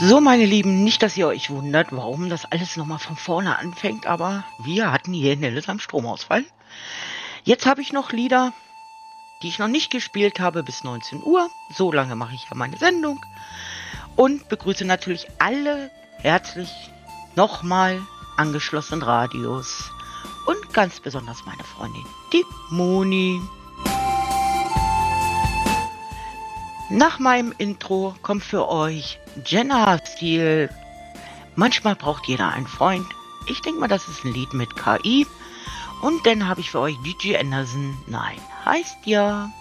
So, meine Lieben, nicht, dass ihr euch wundert, warum das alles nochmal von vorne anfängt, aber wir hatten hier in Hildesheim Stromausfall. Jetzt habe ich noch Lieder, die ich noch nicht gespielt habe, bis 19 Uhr. So lange mache ich ja meine Sendung. Und begrüße natürlich alle herzlich nochmal angeschlossenen Radios. Und ganz besonders meine Freundin, die Moni. Nach meinem Intro kommt für euch Jenna-Stil. Manchmal braucht jeder einen Freund. Ich denke mal, das ist ein Lied mit KI. Und dann habe ich für euch DJ Anderson. Nein, heißt ja.